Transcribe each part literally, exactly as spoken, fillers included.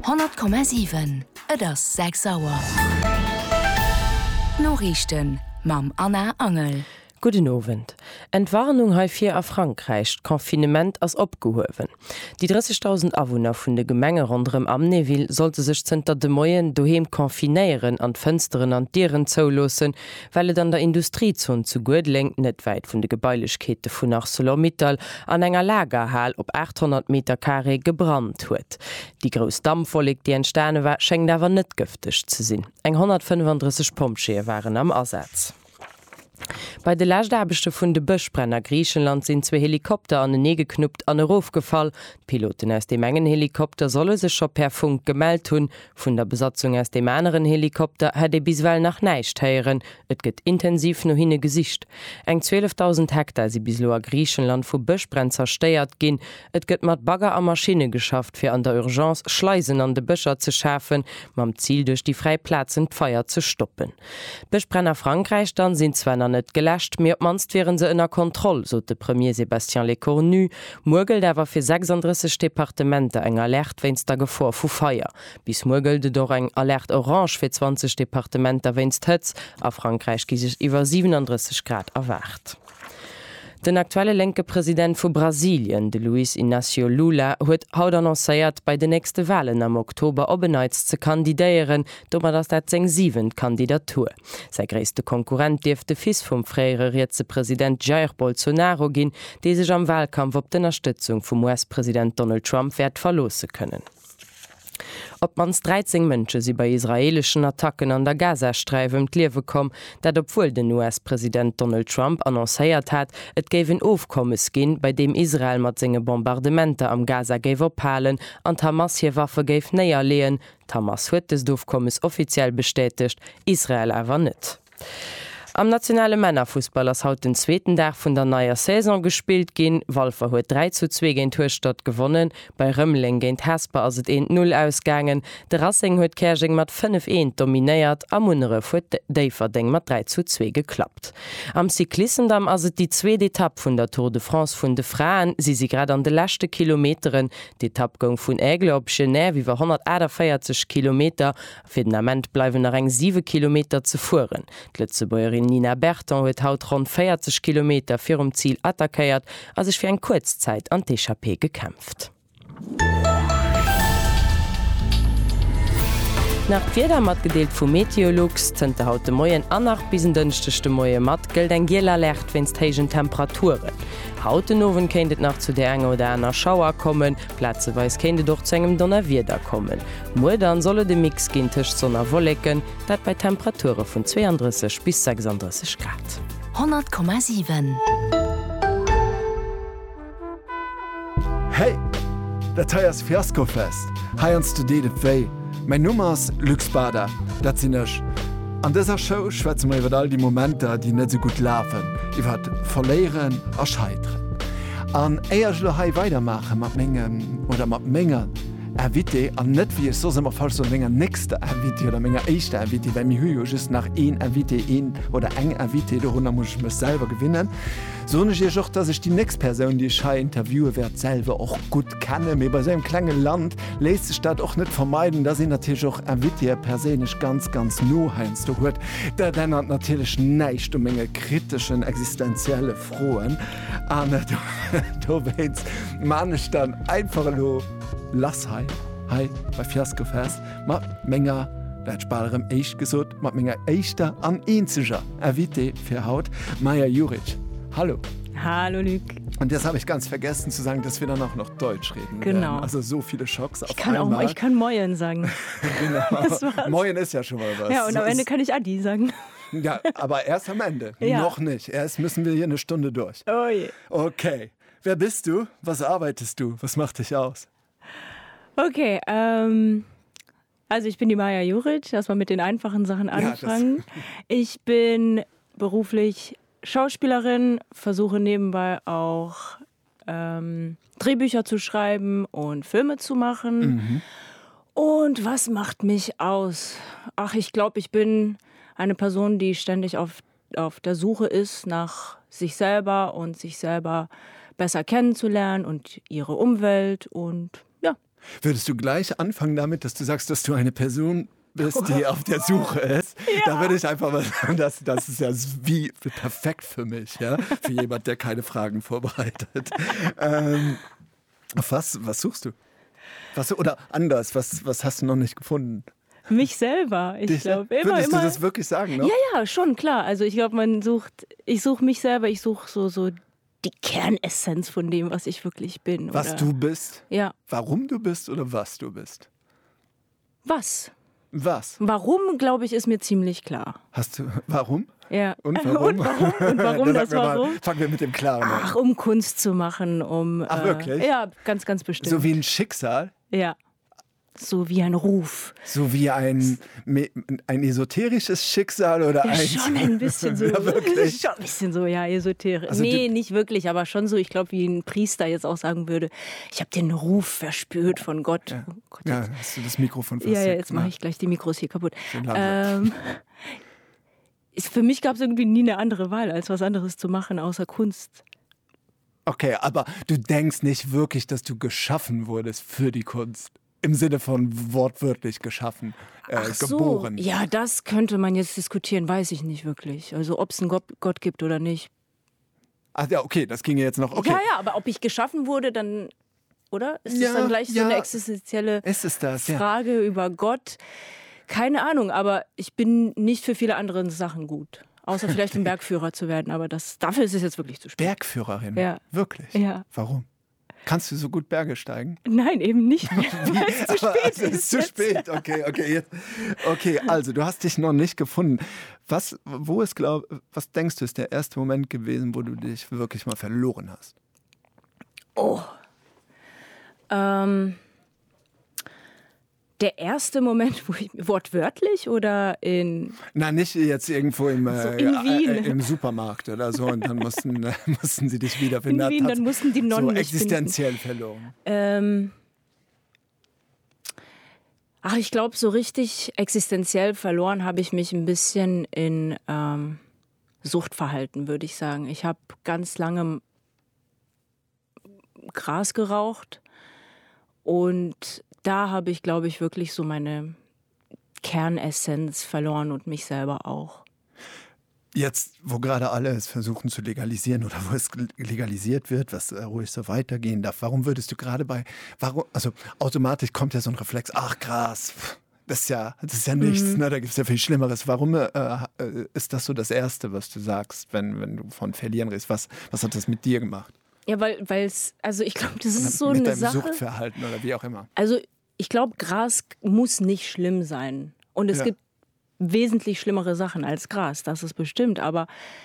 hundert Komma sieben Et ass sechs Auer. Norrichten mam Anna Angel. Guten Abend. Entwarnung hai fir a Frankreich, Konfinement ass opgehowen. Die dreißigtausend Awohner vun de Gemenge rondrem Amneville sollte sech zenter de Moien doheem konfinéieren an Fënsteren an Dieren zoulossen, weil et an der Industriezon zu Guedling net weit vun de Gebeilechkete vun ArcelorMittal an enger Lagerhall op achthundert Meter Carré gebrannt huet. Die gros Dammfolleg, die en Sterne war, schenkt awer net gëfteg ze sinn. Eng hundertfünfunddreißig Pompscheer waren am Ersatz. Bei de Lächdabechte vun de Bëchbrenner Griechenland sinn zwe Helikopter an den Nee geknuppt an Rof gefall. Piloten aus dem engen Helikopter solle sech scho per Funk gemeldt hunn. Vun der Besatzung aus dem anderen Helikopter hat e biswell nach neicht heieren. Et gëtt intensiv no hinne Gesicht. Eng zwölftausend Hektar si bislo a Griechenland vu Bëchbrenn zersteiert ginn. Et gëtt mat Bagger a Maschine geschafft, fir an der Urgenz Schleisen an de Bëcher ze schafen, mam Ziel duch die Freiplatzen d'Feier ze stoppen. Bëchbrenner Frankreich dann sinn zweiner net gelächt, mir manst wären se ënner Kontroll, so de Premier Sébastien Lecornu, Murgel dawer fir sechsunddreißig Departemente eng Alert wennst der Gevor vu Feier. Bis Murgelde do eng Alert Orange fir zwanzig Departementer wennst hëtz, a Frankreich gi sech iwwer siebenunddreißig Grad erwacht. Den aktuelle lenke Präsident vu Brasilien, de Luiz Inácio Lula, huet haut annoncéiert bei de nächste Wahlen am Oktober obeneiz ze kandidéieren, dommer ass dat seng sieben Kandidatur. Sei gréste Konkurrent Diefte fis vum fréiere Vizepräsident Jair Bolsonaro ginn, dé sech am Wahlkampf op den Unterstützung vum U S-Präsident Donald Trump werd verlose kënnen. Ob mans dreizehn Mënsche si bei israelischen Attacken an der Gazastreifen d'Liewe kom, dat obwohl den U S-Präsident Donald Trump annoncéiert hat, et géwen Ofkommes ginn, bei dem Israel mat senge Bombardementer am Gaza géif ophalen an Hamas hier Waffe géif néier lehen. Hamas huet des Ofkommes offiziell bestätigt, Israel awer net. Am nationale Männerfußball ass haut den zweeten Dag vun der neuer Saison gespielt ginn, Walfer huet drei zu zwei géint Huestadt gewonnen, bei Rëmmling géint Hesper ass et eins null ausgangen, de Rassing huet Kerching mat fünf eins dominéiert, am Munere huet Déiferdeng mat drei zu zwei geklappt. Am Cyclissendamm ass et die zweete Etappe vun der Tour de France vun de Fraen, si si grad an de lächte Kilometeren, d'Etappgang vun Aigle op Genève iwwer hundertvierzig Kilometer, fir den Amment bleiwen er eng sieben Kilometer ze fuhren. D'Lëtzebäuerin Nina Berton huet haut rund vierzig Kilometer fir um Ziel attackéiert, as sech fir en Kurzzeit an d'E Ch P gekämpft. Nach Vierder mat gedeelt vu Meteorologs zente haut de Moien annach bisen dënchtechte Moie mat gëlt eng Gieler Lächt wennst hegen Temperaturen. Hauten Nowen kennet nach zu der enger oder einer Schauer kommen, Platzeweis kennte doch zu engem Donnerwieder kommen. Mo dann solle de Mix gintisch sonner wollecken, dat bei Temperature von zweiunddreißig bis sechsunddreißig Grad. hundert Komma sieben Hey, dat heiers Fiaskofest. Heierst du de wéi. Mein Nummers Luxbader, dat sinnech. An dieser Show schwätzen wir über all die Momente, die nicht so gut laufen. Ich werde verlieren und scheitern. An eher ich noch weitermachen mit meinem oder mit meinen Invité, und nicht wie es so immer falsch so meiner nächste Invité oder meiner erste Invité, weil mir hier just nach ein Invité, ein oder ein Invité, darunter muss ich mich selber gewinnen. So nicht ich auch, dass ich die nächste Person, die ich hier interviewe, werde selber auch gut kennen. Aber bei so einem kleinen Land lässt sich das auch nicht vermeiden, dass ich natürlich auch Invité per se nicht ganz, ganz nur heinz. Du hört, der dann hat natürlich nicht um meine kritischen, existenzielle Frohen. Und du, du weißt, man ist dann einfach nur lass hei, hei, bei Fiaskofest, mat Menger, dat spalerem Eich gesot, mat Menger Eichter an einziger Invité für Haut, Maja Juric. Hallo. Hallo, Luc. Und jetzt habe ich ganz vergessen zu sagen, dass wir dann auch noch Deutsch reden. Genau. Werden. Also so viele Schocks auf ich kann einmal. Auch, ich kann Moin sagen. Genau. Moin ist ja schon mal was. Ja, und am Ende kann ich Adi sagen. Ja, aber erst am Ende. Ja. Noch nicht. Erst müssen wir hier eine Stunde durch. Oh je. Okay. Wer bist du? Was arbeitest du? Was macht dich aus? Okay, ähm, also ich bin die Maja Juric, lass mal mit den einfachen Sachen anfangen. Ja, ich bin beruflich Schauspielerin, versuche nebenbei auch ähm, Drehbücher zu schreiben und Filme zu machen. Mhm. Und was macht mich aus? Ach, ich glaube, ich bin eine Person, die ständig auf, auf der Suche ist nach sich selber und sich selber besser kennenzulernen und ihre Umwelt und ja, Würdest du gleich anfangen damit, dass du sagst, dass du eine Person bist, die auf der Suche ist? Ja. Da würde ich einfach mal sagen, das, das ist ja wie perfekt für mich, ja? Für jemand, der keine Fragen vorbereitet. ähm, was, was suchst du? Was, oder anders, was, was hast du noch nicht gefunden? Mich selber, ich glaube. Immer, Würdest immer. du das wirklich sagen, ne? Ja, ja, schon, klar. Also ich glaube, man sucht, ich suche mich selber, ich suche so, so die Kernessenz von dem, was ich wirklich bin. Was oder? du bist? Ja. Warum du bist oder was du bist? Was? Was? Warum, glaube ich, ist mir ziemlich klar. Hast du, warum? Ja. Und warum? Und warum? Und warum das warum? Mal, fangen wir mit dem Klaren an. Ach, um Kunst zu machen, um... Ach, wirklich? Äh, ja, ganz, ganz bestimmt. So wie ein Schicksal? Ja. So wie ein Ruf. So wie ein, ein esoterisches Schicksal oder ja, ein... schon ein bisschen so. Ja, wirklich? Schon ein bisschen so, ja, esoterisch. Also nee, du, nicht wirklich, aber schon so, ich glaube, wie ein Priester jetzt auch sagen würde, ich habe den Ruf verspürt von Gott. Ja, oh Gott, ja hast du das Mikrofon fast Ja, ja, jetzt mache ich gleich die Mikros hier kaputt. Ähm, ist, für mich gab es irgendwie nie eine andere Wahl, als was anderes zu machen, außer Kunst. Okay, aber du denkst nicht wirklich, dass du geschaffen wurdest für die Kunst? Im Sinne von wortwörtlich geschaffen, äh, Ach geboren. So. Ja, das könnte man jetzt diskutieren, weiß ich nicht wirklich. Also ob es einen Gott, Gott gibt oder nicht. Ach ja, okay, das ging jetzt noch. Okay. Ja, ja, aber ob ich geschaffen wurde, dann, oder? Ist ja, das dann gleich ja, so eine existenzielle ist es das, Frage ja. über Gott? Keine Ahnung, aber ich bin nicht für viele andere Sachen gut. Außer vielleicht ein Bergführer zu werden, aber das, dafür ist es jetzt wirklich zu spät. Bergführerin? Ja. Wirklich? Ja. Warum? Kannst du so gut Berge steigen? Nein, eben nicht mehr, weil es zu spät also, ist. Es ist zu spät, okay, okay. Jetzt. Okay, also du hast dich noch nicht gefunden. Was, wo ist, glaub, was denkst du, ist der erste Moment gewesen, wo du dich wirklich mal verloren hast? Oh. Ähm, der erste Moment, wo ich, wortwörtlich oder in... Na, nicht jetzt irgendwo im, so äh, in Wien. Äh, im Supermarkt oder so und dann mussten, äh, mussten sie dich wiederfinden. In Wien, dann mussten die Nonnen so mich existenziell finden. verloren. Ähm, ach, ich glaube, so richtig existenziell verloren habe ich mich ein bisschen in ähm, Suchtverhalten, würde ich sagen. Ich habe ganz lange Gras geraucht und da habe ich, glaube ich, wirklich so meine Kernessenz verloren und mich selber auch. Jetzt, wo gerade alle es versuchen zu legalisieren oder wo es legalisiert wird, was äh, ruhig so weitergehen darf, warum würdest du gerade bei, warum, also automatisch kommt ja so ein Reflex, ach krass, das ist ja, das ist ja nichts, mhm. ne, da gibt es ja viel Schlimmeres. Warum äh, ist das so das Erste, was du sagst, wenn, wenn du von Verlieren redest? Was, was hat das mit dir gemacht? Ja, weil es, also ich glaube, das ist so mit eine deinem Sache. Suchtverhalten oder wie auch immer. Also ich glaube, Gras muss nicht schlimm sein. Und es ja. gibt wesentlich schlimmere Sachen als Gras, das ist bestimmt. Aber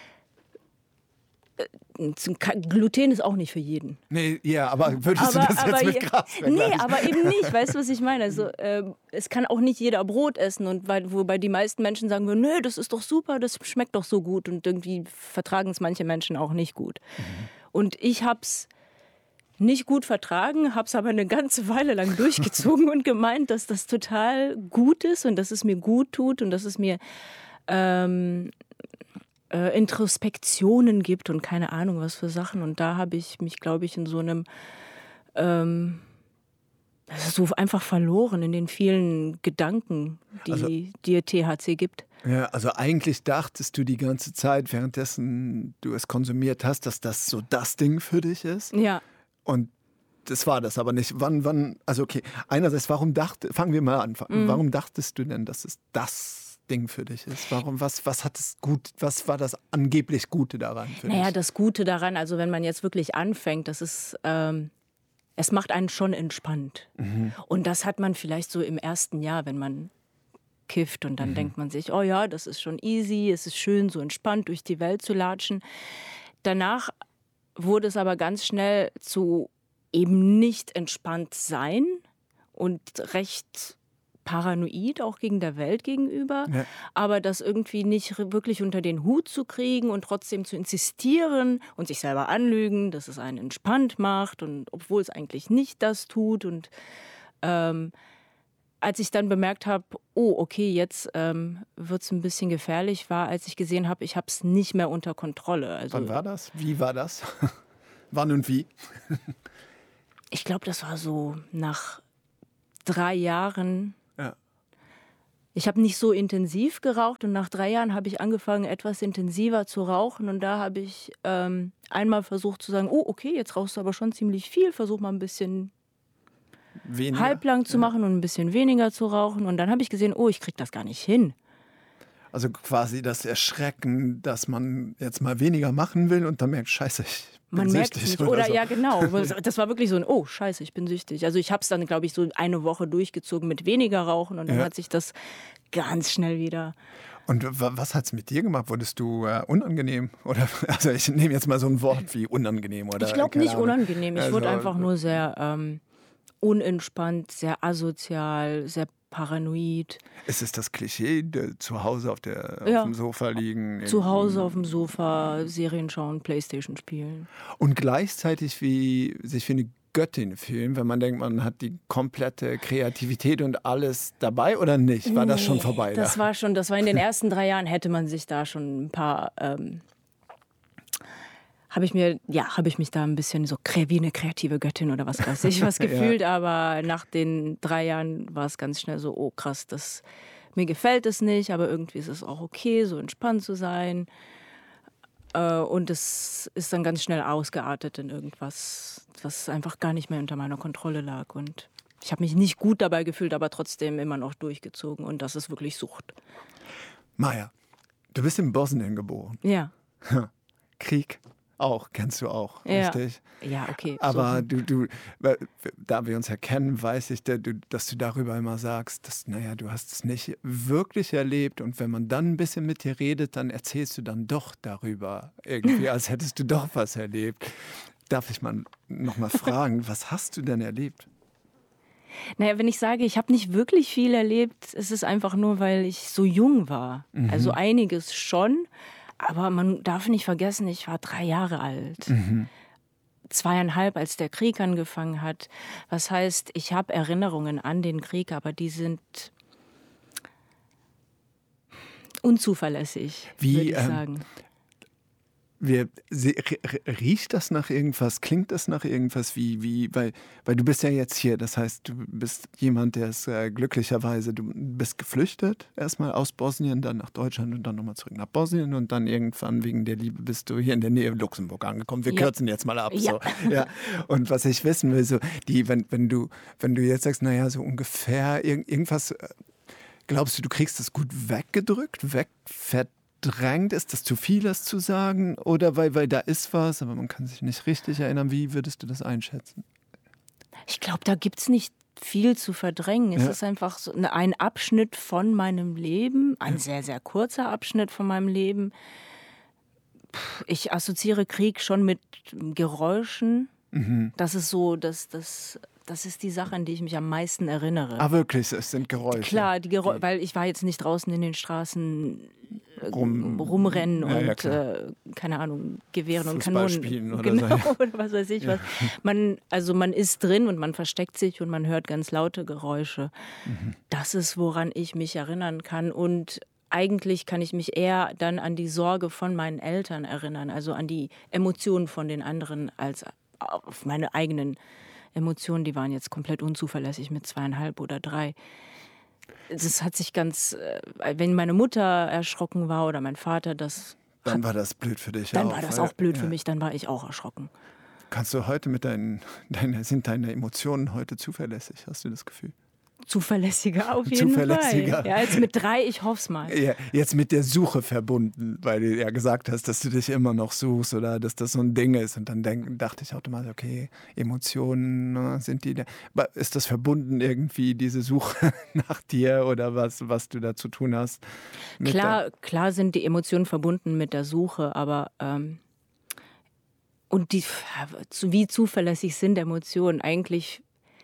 äh, Gluten ist auch nicht für jeden. Nee, ja, aber würdest aber, du das aber, jetzt mit Gras vergleichen? Nee, aber eben nicht. Weißt du, was ich meine? Also, äh, es kann auch nicht jeder Brot essen. Und weil, wobei die meisten Menschen sagen würden, nö, das ist doch super, das schmeckt doch so gut. Und irgendwie vertragen es manche Menschen auch nicht gut. Mhm. Und ich hab's nicht gut vertragen, habe es aber eine ganze Weile lang durchgezogen und gemeint, dass das total gut ist und dass es mir gut tut und dass es mir ähm, äh, Introspektionen gibt und keine Ahnung was für Sachen. Und da habe ich mich, glaube ich, in so einem ähm, so einfach verloren in den vielen Gedanken, die also, dir T H C gibt. Ja, also eigentlich dachtest du die ganze Zeit, währenddessen du es konsumiert hast, dass das so das Ding für dich ist? Ja. Und das war das aber nicht. Wann, wann, also okay, einerseits, warum dachte, fangen wir mal an, mhm. warum dachtest du denn, dass es das Ding für dich ist? Warum, was, was hat es gut, was war das angeblich Gute daran für naja, dich? Das Gute daran, also wenn man jetzt wirklich anfängt, das ist, ähm, es macht einen schon entspannt. Mhm. Und das hat man vielleicht so im ersten Jahr, wenn man kifft und dann mhm. denkt man sich, oh ja, das ist schon easy, es ist schön, so entspannt durch die Welt zu latschen. Danach wurde es aber ganz schnell zu eben nicht entspannt sein und recht paranoid auch gegen der Welt gegenüber, ja. aber das irgendwie nicht wirklich unter den Hut zu kriegen und trotzdem zu insistieren und sich selber anlügen, dass es einen entspannt macht und obwohl es eigentlich nicht das tut. Und ähm, als ich dann bemerkt habe, oh, okay, jetzt ähm, wird es ein bisschen gefährlich, war, als ich gesehen habe, ich habe es nicht mehr unter Kontrolle. Also, wann war das? Wie war das? Wann und wie? Ich glaube, das war so nach drei Jahren. Ja. Ich habe nicht so intensiv geraucht und nach drei Jahren habe ich angefangen, etwas intensiver zu rauchen. Und da habe ich ähm, einmal versucht zu sagen, oh, okay, jetzt rauchst du aber schon ziemlich viel, versuch mal ein bisschen weniger. halblang zu ja. machen und ein bisschen weniger zu rauchen. Und dann habe ich gesehen, oh, ich krieg das gar nicht hin. Also quasi das Erschrecken, dass man jetzt mal weniger machen will und dann merkt, scheiße, ich bin man süchtig. Merkt es nicht. Oder, oder so. Ja, genau. Das war wirklich so ein, oh, scheiße, ich bin süchtig. Also ich habe es dann, glaube ich, so eine Woche durchgezogen mit weniger Rauchen und dann ja. hat sich das ganz schnell wieder... Und was hat es mit dir gemacht? Wurdest du äh, unangenehm? Oder, also ich nehme jetzt mal so ein Wort wie unangenehm. Oder, ich glaube nicht Ahnung. unangenehm. Ich also, wurde einfach nur sehr ähm, unentspannt, sehr asozial, sehr paranoid. Ist es das Klischee, de, zu Hause auf, der, ja. auf dem Sofa liegen? Zu Hause auf dem Sofa, Serien schauen, Playstation spielen. Und gleichzeitig wie sich wie eine Göttin fühlen, wenn man denkt, man hat die komplette Kreativität und alles dabei oder nicht? War nee, das schon vorbei? Das da? war schon, das war in den ersten drei Jahren, hätte man sich da schon ein paar... Ähm, habe ich mir, ja, habe ich mich da ein bisschen so wie eine kreative Göttin oder was weiß ich was gefühlt, ja. aber nach den drei Jahren war es ganz schnell so, oh krass, das, mir gefällt es nicht, aber irgendwie ist es auch okay, so entspannt zu sein. Äh, und es ist dann ganz schnell ausgeartet in irgendwas, was einfach gar nicht mehr unter meiner Kontrolle lag. Und ich habe mich nicht gut dabei gefühlt, aber trotzdem immer noch durchgezogen. Und das ist wirklich Sucht. Maja, du bist in Bosnien geboren. Ja. Krieg. Auch, kennst du auch, ja. richtig? Ja, okay. Aber so. du, du, da wir uns ja kennen, weiß ich, dass du darüber immer sagst, dass, naja, du hast es nicht wirklich erlebt und wenn man dann ein bisschen mit dir redet, dann erzählst du dann doch darüber irgendwie, als hättest du doch was erlebt. Darf ich mal noch mal fragen, was hast du denn erlebt? Naja, wenn ich sage, ich habe nicht wirklich viel erlebt, ist es einfach nur, weil ich so jung war. Mhm. Also einiges schon. Aber man darf nicht vergessen, ich war drei Jahre alt. Mhm. Zweieinhalb, als der Krieg angefangen hat. Was heißt, ich habe Erinnerungen an den Krieg, aber die sind unzuverlässig, Wie, würde ich ähm, sagen. Wir, riecht das nach irgendwas? Klingt das nach irgendwas? Wie, wie, weil, weil du bist ja jetzt hier, das heißt, du bist jemand, der ist äh, glücklicherweise, du bist geflüchtet, erstmal aus Bosnien, dann nach Deutschland und dann nochmal zurück nach Bosnien und dann irgendwann wegen der Liebe bist du hier in der Nähe Luxemburg angekommen. Wir ja. kürzen jetzt mal ab. Ja. So. Ja. Und was ich wissen will, so, die, wenn, wenn, du, wenn du jetzt sagst, naja, so ungefähr irg- irgendwas, glaubst du, du kriegst das gut weggedrückt, wegverdrängt? Drängt, ist das zu viel, das zu sagen? Oder weil, weil da ist was, aber man kann sich nicht richtig erinnern. Wie würdest du das einschätzen? Ich glaube, da gibt es nicht viel zu verdrängen. Es ja. ist einfach so ein Abschnitt von meinem Leben, ein ja. sehr, sehr kurzer Abschnitt von meinem Leben. Ich assoziiere Krieg schon mit Geräuschen. Mhm. Das ist so, dass das... Das ist die Sache, an die ich mich am meisten erinnere. Ah, wirklich? Es sind Geräusche? Klar, die Geräusche, weil ich war jetzt nicht draußen in den Straßen Rum, rumrennen ja, und, ja, äh, keine Ahnung, Gewehren und Kanonen. Spielen oder genau, so. Oder was weiß ich ja. was. Man, also man ist drin und man versteckt sich und man hört ganz laute Geräusche. Mhm. Das ist, woran ich mich erinnern kann. Und eigentlich kann ich mich eher dann an die Sorge von meinen Eltern erinnern, also an die Emotionen von den anderen, als auf meine eigenen Emotionen, die waren jetzt komplett unzuverlässig mit zweieinhalb oder drei. Das hat sich ganz, wenn meine Mutter erschrocken war oder mein Vater, das... Dann war das blöd für dich Dann auch, war das weil, auch blöd ja. für mich, dann war ich auch erschrocken. Kannst du heute mit deinen, deine, sind deine Emotionen heute zuverlässig, hast du das Gefühl? Zuverlässiger auf jeden Zuverlässiger. Fall. Ja, jetzt mit drei, ich hoffe es mal. Ja, jetzt mit der Suche verbunden, weil du ja gesagt hast, dass du dich immer noch suchst oder dass das so ein Ding ist. Und dann denk, dachte ich automatisch, okay, Emotionen, na, sind die da. Ist das verbunden irgendwie, diese Suche nach dir oder was, was du da zu tun hast? Klar, klar sind die Emotionen verbunden mit der Suche, aber ähm, und die, wie zuverlässig sind Emotionen eigentlich?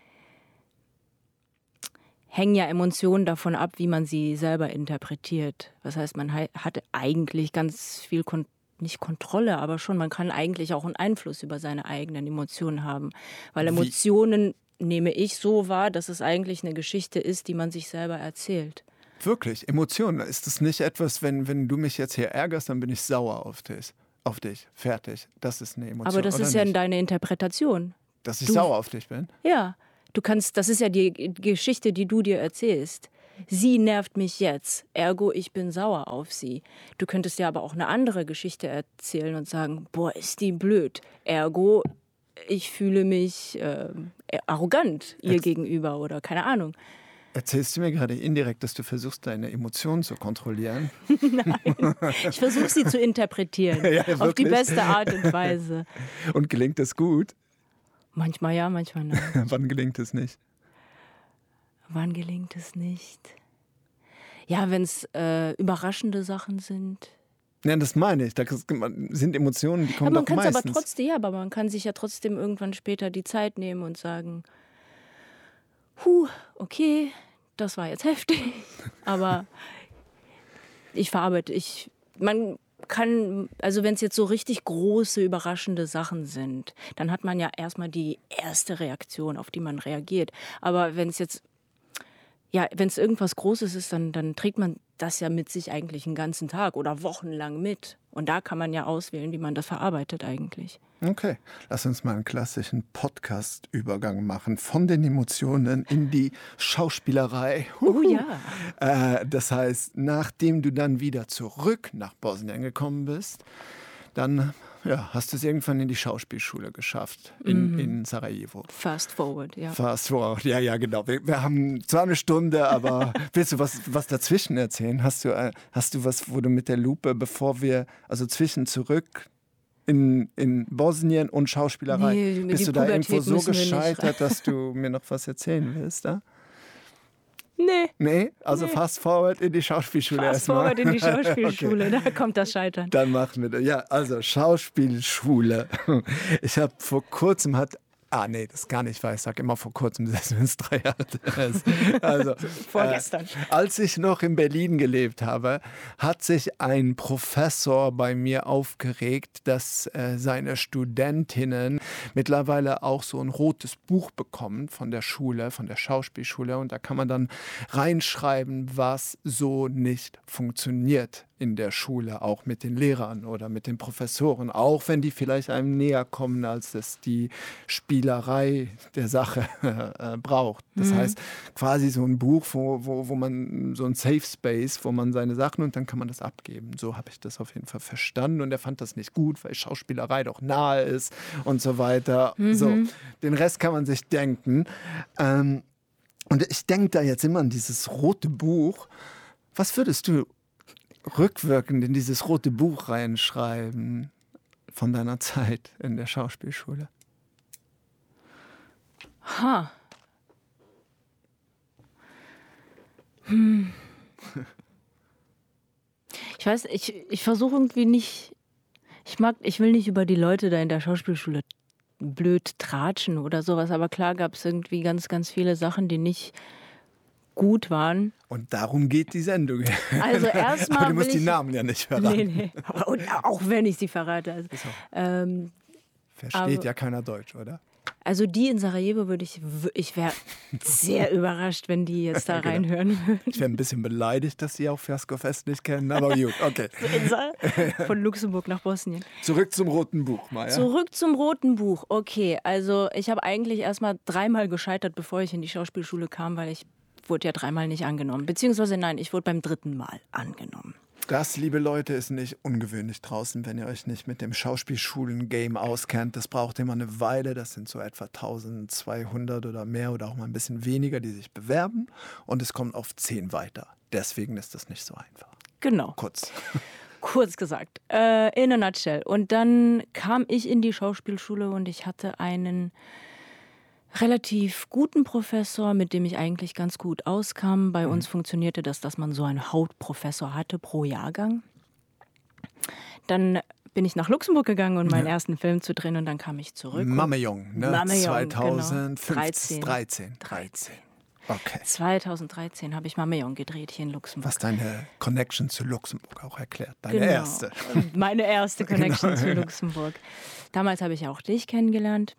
Hängen ja Emotionen davon ab, wie man sie selber interpretiert. Das heißt, man hat eigentlich ganz viel, Kon- nicht Kontrolle, aber schon, man kann eigentlich auch einen Einfluss über seine eigenen Emotionen haben. Weil Emotionen wie? nehme ich so wahr, dass es eigentlich eine Geschichte ist, die man sich selber erzählt. Wirklich? Emotionen? Ist das nicht etwas, wenn, wenn du mich jetzt hier ärgerst, dann bin ich sauer auf dich? Auf dich. Fertig. Das ist eine Emotion. Aber das ist ja nicht? deine Interpretation. Dass ich du, sauer auf dich bin? Ja. du kannst, das ist ja die Geschichte, die du dir erzählst. Sie nervt mich jetzt, ergo ich bin sauer auf sie. Du könntest ja aber auch eine andere Geschichte erzählen und sagen, boah, ist die blöd, ergo ich fühle mich äh, arrogant ihr Ex- gegenüber oder keine Ahnung. Erzählst du mir gerade indirekt, dass du versuchst, deine Emotionen zu kontrollieren? Nein, ich versuche sie zu interpretieren, ja, auf die beste Art und Weise. Und gelingt das gut? Manchmal ja, manchmal nein. Wann gelingt es nicht? Wann gelingt es nicht? Ja, wenn es äh, überraschende Sachen sind. Ja, das meine ich. Da sind Emotionen, die kommen ja, man doch meistens. Aber trotzdem, ja, aber man kann sich ja trotzdem irgendwann später die Zeit nehmen und sagen, huh, okay, das war jetzt heftig. Aber ich verarbeite, ich, man kann, also wenn es jetzt so richtig große, überraschende Sachen sind, dann hat man ja erstmal die erste Reaktion, auf die man reagiert. Aber wenn es jetzt Ja, wenn es irgendwas Großes ist, dann, dann trägt man das ja mit sich eigentlich einen ganzen Tag oder wochenlang mit. Und da kann man ja auswählen, wie man das verarbeitet eigentlich. Okay, lass uns mal einen klassischen Podcast-Übergang machen. Von den Emotionen in die Schauspielerei. Oh ja. Äh, das heißt, nachdem du dann wieder zurück nach Bosnien gekommen bist, dann ja, hast du es irgendwann in die Schauspielschule geschafft, in, mhm. in Sarajevo. Fast forward, ja. Fast forward, ja, ja, genau. Wir, wir haben zwar eine Stunde, aber willst du was, was dazwischen erzählen? Hast du, äh, hast du was, wo du mit der Lupe, bevor wir, also zwischen zurück in, in Bosnien und Schauspielerei, nee, bist du da irgendwo so gescheitert, dass du mir noch was erzählen willst, da? Nee. Nee? Also nee. Fast forward in die Schauspielschule Fast erstmal. forward in die Schauspielschule, okay. Da kommt das Scheitern. Dann machen wir das. Ja, also Schauspielschule. Ich habe vor kurzem hat Ah, nee, das gar nicht wahr. Ich sage immer vor kurzem, das ist drei Jahre. Also, Vorgestern. Äh, als ich noch in Berlin gelebt habe, hat sich ein Professor bei mir aufgeregt, dass äh, seine Studentinnen mittlerweile auch so ein rotes Buch bekommen von der Schule, von der Schauspielschule. Und da kann man dann reinschreiben, was so nicht funktioniert in der Schule, auch mit den Lehrern oder mit den Professoren, auch wenn die vielleicht einem näher kommen, als es die Spielerei der Sache äh, braucht. Das mhm. heißt, quasi so ein Buch, wo, wo, wo man so ein Safe Space, wo man seine Sachen und dann kann man das abgeben. So habe ich das auf jeden Fall verstanden und er fand das nicht gut, weil Schauspielerei doch nahe ist und so weiter. Mhm. So, den Rest kann man sich denken. Ähm, und ich denke da jetzt immer an dieses rote Buch. Was würdest du rückwirkend in dieses rote Buch reinschreiben von deiner Zeit in der Schauspielschule? Ha. Hm. Ich weiß, ich, ich versuche irgendwie nicht, ich mag, ich will nicht über die Leute da in der Schauspielschule blöd tratschen oder sowas, aber klar gab es irgendwie ganz, ganz viele Sachen, die nicht gut waren. Und darum geht die Sendung. Also erstmal. Aber du musst die Namen ja nicht verraten. Nee, nee. Und auch wenn ich sie verrate. Also, ähm, Versteht aber, ja keiner Deutsch, oder? Also die in Sarajevo würde ich, ich wäre sehr überrascht, wenn die jetzt da reinhören würden. Ich wäre ein bisschen beleidigt, dass sie auch Fiasko Fest nicht kennen, aber gut, okay. Von Luxemburg nach Bosnien. Zurück zum Roten Buch, Maja. Zurück zum Roten Buch, okay. Also ich habe eigentlich erst mal dreimal gescheitert, bevor ich in die Schauspielschule kam, weil ich wurde ja dreimal nicht angenommen. Beziehungsweise nein, ich wurde beim dritten Mal angenommen. Das, liebe Leute, ist nicht ungewöhnlich draußen, wenn ihr euch nicht mit dem Schauspielschulen-Game auskennt. Das braucht immer eine Weile. Das sind so etwa eintausendzweihundert oder mehr oder auch mal ein bisschen weniger, die sich bewerben. Und es kommt auf zehn weiter. Deswegen ist das nicht so einfach. Genau. Kurz. Kurz gesagt. Äh, in a nutshell. Und dann kam ich in die Schauspielschule und ich hatte einen relativ guten Professor, mit dem ich eigentlich ganz gut auskam. Bei mhm. uns funktionierte das, dass man so einen Hauptprofessor hatte pro Jahrgang. Dann bin ich nach Luxemburg gegangen, um meinen ja. ersten Film zu drehen und dann kam ich zurück. Mamejong, ne? Mamejong, zweitausendfünfzehn. Genau. dreizehn. dreizehn. Okay. zweitausenddreizehn habe ich Mamejong gedreht hier in Luxemburg. Was deine Connection zu Luxemburg auch erklärt. Deine genau. erste. Meine erste Connection genau. zu Luxemburg. Damals habe ich auch dich kennengelernt.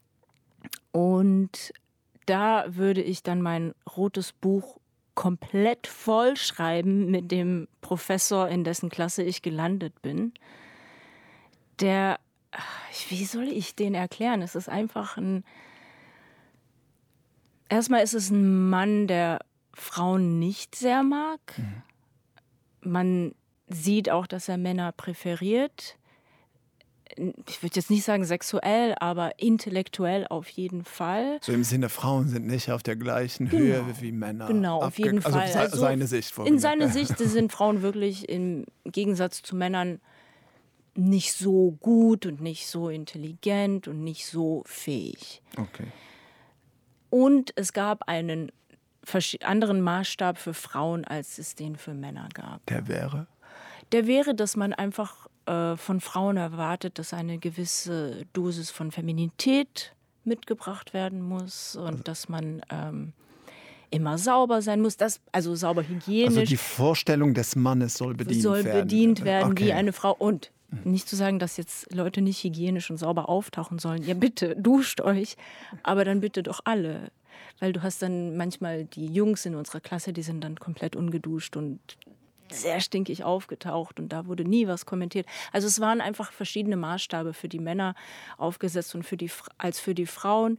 Und da würde ich dann mein rotes Buch komplett vollschreiben mit dem Professor, in dessen Klasse ich gelandet bin. Der, wie soll ich den erklären? Es ist einfach ein, Erstmal ist es ein Mann, der Frauen nicht sehr mag. Mhm. Man sieht auch, dass er Männer präferiert. Ich würde jetzt nicht sagen sexuell, aber intellektuell auf jeden Fall. So im Sinne, Frauen sind nicht auf der gleichen genau. Höhe wie Männer. Genau, auf jeden also Fall. Se also seine Sicht. In seiner Sicht sind Frauen wirklich im Gegensatz zu Männern nicht so gut und nicht so intelligent und nicht so fähig. Okay. Und es gab einen anderen Maßstab für Frauen, als es den für Männer gab. Der wäre? Der wäre, dass man einfach äh, von Frauen erwartet, dass eine gewisse Dosis von Femininität mitgebracht werden muss und also, dass man ähm, immer sauber sein muss, das, also sauber hygienisch. Also die Vorstellung des Mannes soll bedient soll werden. bedient werden okay. wie eine Frau. Und nicht zu sagen, dass jetzt Leute nicht hygienisch und sauber auftauchen sollen. Ja bitte, duscht euch, aber dann bitte doch alle. Weil du hast dann manchmal die Jungs in unserer Klasse, die sind dann komplett ungeduscht und sehr stinkig aufgetaucht und da wurde nie was kommentiert. Also es waren einfach verschiedene Maßstabe für die Männer aufgesetzt und für die, als für die Frauen.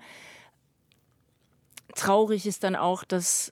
Traurig ist dann auch, dass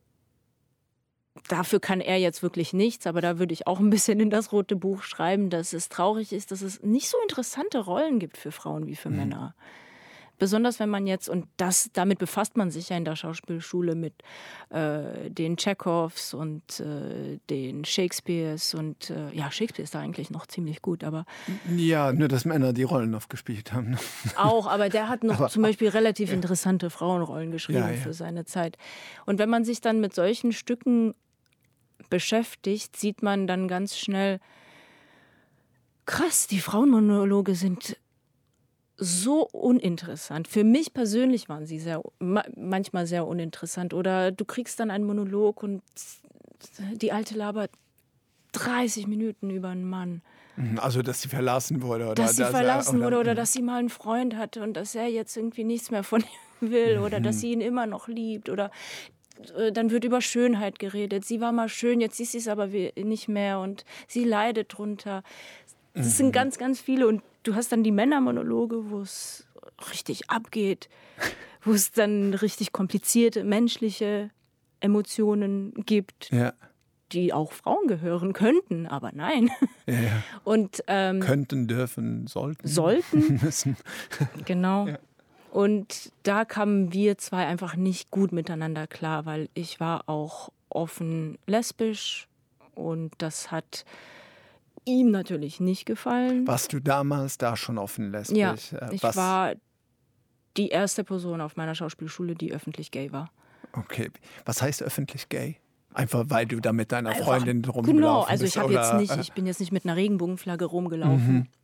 dafür kann er jetzt wirklich nichts, aber da würde ich auch ein bisschen in das rote Buch schreiben, dass es traurig ist, dass es nicht so interessante Rollen gibt für Frauen wie für mhm. Männer. Besonders wenn man jetzt, und das, damit befasst man sich ja in der Schauspielschule mit äh, den Tschechows und äh, den Shakespeares und äh, ja, Shakespeare ist da eigentlich noch ziemlich gut, aber... Ja, nur dass Männer die Rollen aufgespielt haben. Auch, aber der hat noch aber, zum Beispiel relativ ja. interessante Frauenrollen geschrieben ja, ja. für seine Zeit. Und wenn man sich dann mit solchen Stücken beschäftigt, sieht man dann ganz schnell, krass, die Frauenmonologe sind so uninteressant. Für mich persönlich waren sie sehr, manchmal sehr uninteressant. Oder du kriegst dann einen Monolog und die Alte labert dreißig Minuten über einen Mann. Also, dass sie verlassen wurde. Oder dass sie dass verlassen er, wurde oder dass sie mal einen Freund hatte und dass er jetzt irgendwie nichts mehr von ihm will oder dass sie ihn immer noch liebt oder dann wird über Schönheit geredet. Sie war mal schön, jetzt ist sie es aber nicht mehr und sie leidet drunter. Das sind ganz, ganz viele und du hast dann die Männermonologe, wo es richtig abgeht, wo es dann richtig komplizierte menschliche Emotionen gibt, ja. die auch Frauen gehören könnten, aber nein. Ja, ja. Und, ähm, könnten, dürfen, sollten. Sollten. müssen. Genau. Ja. Und da kamen wir zwei einfach nicht gut miteinander klar, weil ich war auch offen lesbisch und das hat ihm natürlich nicht gefallen. Warst du damals da schon offen lesbisch? Ja, äh, ich was? war die erste Person auf meiner Schauspielschule, die öffentlich gay war. Okay, was heißt öffentlich gay? Einfach weil du da mit deiner Einfach, Freundin rumgelaufen genau, also ich bist? habe jetzt nicht, äh, ich bin jetzt nicht mit einer Regenbogenflagge rumgelaufen. Mhm.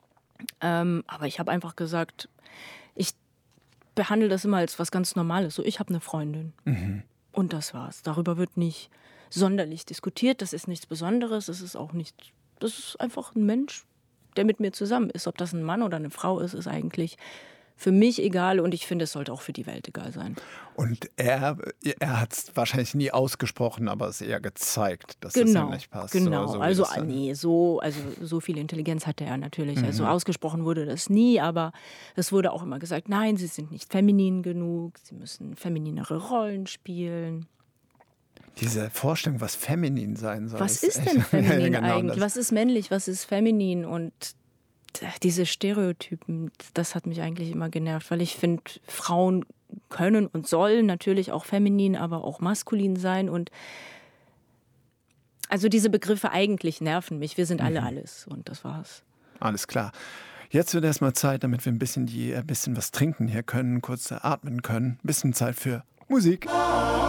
Ähm, aber ich habe einfach gesagt, ich behandle das immer als was ganz Normales. So, ich habe eine Freundin. Mhm. Und das war's. Darüber wird nicht sonderlich diskutiert. Das ist nichts Besonderes. Das ist auch nicht. Das ist einfach ein Mensch, der mit mir zusammen ist. Ob das ein Mann oder eine Frau ist, ist eigentlich für mich egal. Und ich finde, es sollte auch für die Welt egal sein. Und er, er hat es wahrscheinlich nie ausgesprochen, aber es eher gezeigt, dass genau, das ja nicht passt. Genau, so, so also nee, so, also so viel Intelligenz hatte er natürlich. Mhm. Also ausgesprochen wurde das nie, aber es wurde auch immer gesagt, nein, sie sind nicht feminin genug, sie müssen femininere Rollen spielen. Diese Vorstellung, was feminin sein soll. Was ist, ist denn feminin genau eigentlich? das. Was ist männlich, was ist feminin? Und diese Stereotypen, das hat mich eigentlich immer genervt, weil ich finde, Frauen können und sollen natürlich auch feminin, aber auch maskulin sein. Und also diese Begriffe eigentlich nerven mich. Wir sind alle mhm. alles und das war's. Alles klar. Jetzt wird erstmal Zeit, damit wir ein bisschen, die, ein bisschen was trinken hier können, kurz atmen können. Ein bisschen Zeit für Musik.